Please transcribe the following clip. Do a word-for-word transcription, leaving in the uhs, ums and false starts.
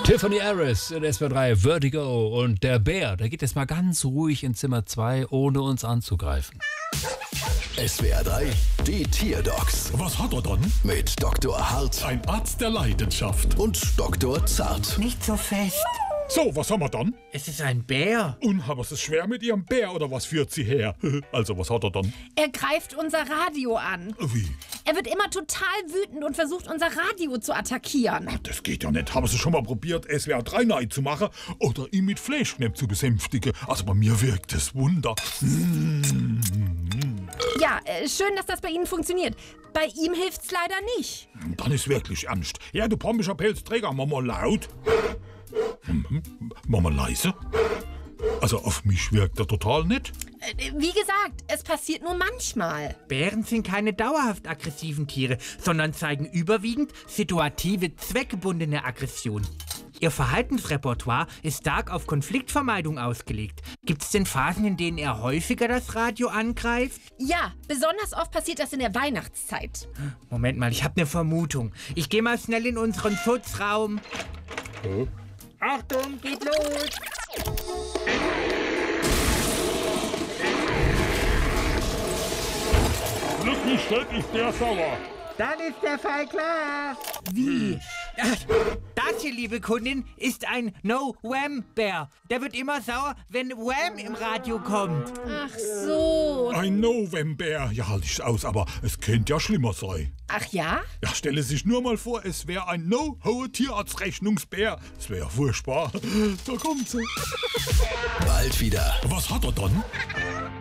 Tiffany Harris in S W R drei Vertigo und der Bär, der geht jetzt mal ganz ruhig in Zimmer zwei, ohne uns anzugreifen. S W R drei, die Tierdocs Was hat er dann? mit Doktor Hart Ein Arzt der Leidenschaft. und Doktor Zart. Nicht so fest. So, was haben wir dann? Es ist ein Bär. Und haben wir es schwer mit Ihrem Bär oder was führt Sie her? Also, was hat er dann? Er greift unser Radio an. Wie? Er wird immer total wütend und versucht, unser Radio zu attackieren. Das geht ja nicht. Haben Sie schon mal probiert, S W R drei neu zu machen oder ihn mit Fleischknepp zu besänftigen? Also bei mir wirkt es Wunder. Mm. Ja, äh, schön, dass das bei Ihnen funktioniert. Bei ihm hilft's leider nicht. Dann ist wirklich ernst. Ja, du pommischer Pelzträger, mach mal laut. Mhm. Mach mal leise. Also auf mich wirkt er total nicht. Äh, wie gesagt, es passiert nur manchmal. Bären sind keine dauerhaft aggressiven Tiere, sondern zeigen überwiegend situative, zweckgebundene Aggression. Ihr Verhaltensrepertoire ist stark auf Konfliktvermeidung ausgelegt. Gibt es denn Phasen, in denen er häufiger das Radio angreift? Ja, besonders oft passiert das in der Weihnachtszeit. Moment mal, ich habe eine Vermutung. Ich gehe mal schnell in unseren Schutzraum. Oh. Achtung, geht los! Glück mich stellt ich der sauer. Dann ist der Fall klar. Wie? Ach, das hier, liebe Kundin, ist ein No-Wham-Bär. Der wird immer sauer, wenn Wham im Radio kommt. Ach so. Ein November. Ja, halt ich's aus, aber es könnte ja schlimmer sein. Ach ja? Ja, stelle sich nur mal vor, es wäre ein no-hohe Tierarztrechnungsbär. Das wäre ja furchtbar. Da kommt sie. Bald wieder. Was hat er dann?